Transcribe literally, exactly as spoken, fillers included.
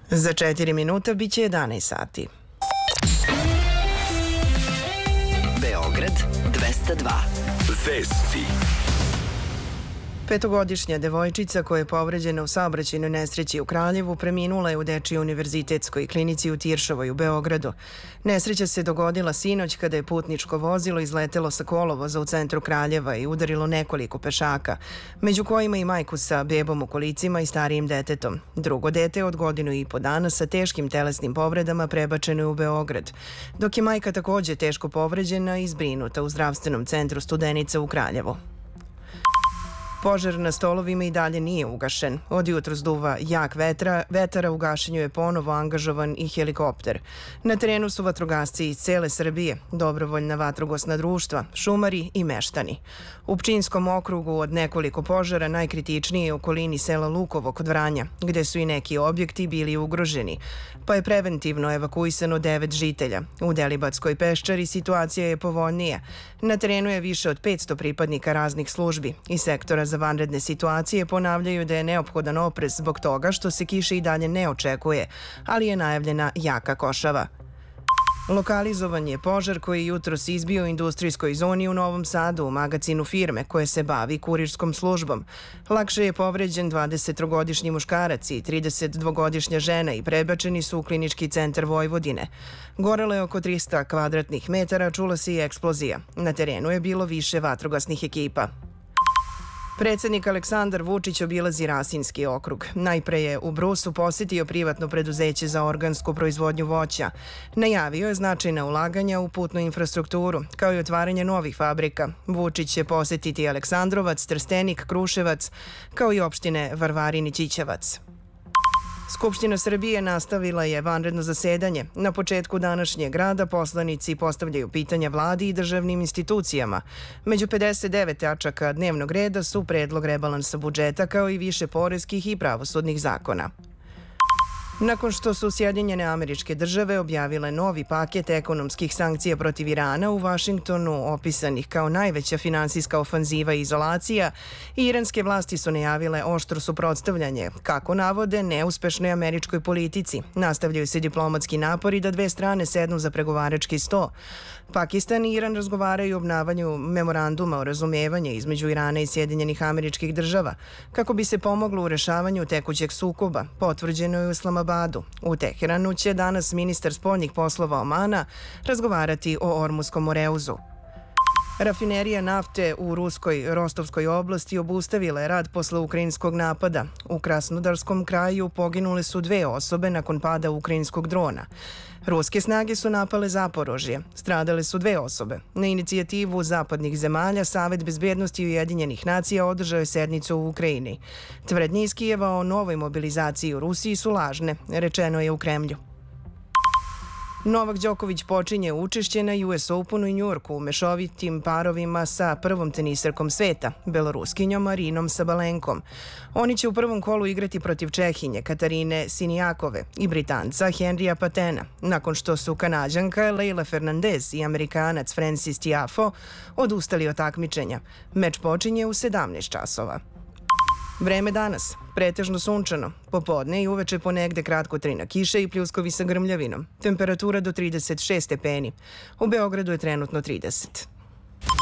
Za četiri minuta biće jedanaest sati. Beograd dvesta dva. Vesti. Petogodišnja devojčica koja je povređena u saobraćajnoj nesreći u Kraljevu preminula je u Dečijoj univerzitetskoj klinici u Tiršovoj u Beogradu. Nesreća se dogodila sinoć kada je putničko vozilo izletelo sa kolovoza u centru Kraljeva i udarilo nekoliko pešaka, među kojima i majku sa bebom u kolicima i starijim detetom. Drugo dete od godinu i po dana sa teškim telesnim povredama prebačeno je u Beograd, dok je majka takođe teško povređena i zbrinuta u zdravstvenom centru Studenica u Kraljevu. Požar na Stolovima i dalje nije ugašen. Od jutros duva jak vetra, vetara, u gašenju je ponovo angažovan i helikopter. Na terenu su vatrogasci iz cele Srbije, dobrovoljna vatrogasna društva, šumari i meštani. U Pčinjskom okrugu od nekoliko požara najkritičnije je u okolini sela Lukovo kod Vranja, gde su i neki objekti bili ugroženi, pa je preventivno evakuisano devet žitelja. U Delibatskoj Peščari situacija je povoljnija. Na terenu je više od petsto pripadnika raznih službi i sektora za vanredne situacije ponavljaju da je neophodan oprez zbog toga što se kiša i dalje ne očekuje, ali je najavljena jaka košava. Lokalizovan je požar koji je jutros izbio u industrijskoj zoni u Novom Sadu u magacinu firme koje se bavi kurirskom službom. Lakše je povređen dvadesettrogodišnji muškarac i tridesetdvogodišnja žena i prebačeni su u Klinički centar Vojvodine. Gorelo je oko trista kvadratnih metara, čula se i eksplozija. Na terenu je bilo više vatrogasnih ekipa. Predsednik Aleksandar Vučić obilazi Rasinski okrug. Najpre je u Brusu posetio privatno preduzeće za organsku proizvodnju voća. Najavio je značajna ulaganja u putnu infrastrukturu, kao i otvaranje novih fabrika. Vučić će posetiti Aleksandrovac, Trstenik, Kruševac, kao i opštine Varvarin i Ćićevac. Skupština Srbije nastavila je vanredno zasedanje. Na početku današnjeg rada poslanici postavljaju pitanja vladi i državnim institucijama. Među pedeset devet tačaka dnevnog reda su predlog rebalansa budžeta kao i više poreskih i pravosudnih zakona. Nakon što su Sjedinjene Američke Države objavile novi paket ekonomskih sankcija protiv Irana u Vašingtonu, opisanih kao najveća finansijska ofanziva i izolacija, iranske vlasti su najavile oštro suprotstavljanje, kako navode, neuspešnoj američkoj politici. Nastavljaju se diplomatski napori da dve strane sednu za pregovarački sto. Pakistan i Iran razgovaraju o obnavanju memoranduma o razumevanju između Irana i Sjedinjenih Američkih Država, kako bi se pomoglo u rešavanju tekućeg sukoba, potvrđeno je u Islamabadu. U Teheranu će danas ministar spoljnih poslova Omana razgovarati o Ormuskom moreuzu. Rafinerija nafte u ruskoj Rostovskoj oblasti obustavila je rad posle ukrajinskog napada. U Krasnodarskom kraju poginule su dve osobe nakon pada ukrajinskog drona. Ruske snage su napale Zaporožje. Stradale su dve osobe. Na inicijativu zapadnih zemalja Savet bezbednosti Ujedinjenih nacija održao je sednicu u Ukrajini. Tvrdnje iz Kijeva o novoj mobilizaciji u Rusiji su lažne, rečeno je u Kremlju. Novak Đoković počinje učešće na U S Openu u Njujorku u mešovitim parovima sa prvom tenisarkom sveta, beloruskinjom Arinom Sabalenkom. Oni će u prvom kolu igrati protiv Čehinje Katarine Sinijakove i Britanca Henrya Patena, nakon što su Kanađanka Leila Fernandez i Amerikanac Francis Tiafoe odustali od takmičenja. Meč počinje u sedamnaest časova. Vreme danas, pretežno sunčano, popodne i uveče ponegde kratko trina kiše i pljuskovi sa grmljavinom. Temperatura do trideset šest stepeni. U Beogradu je trenutno trideset.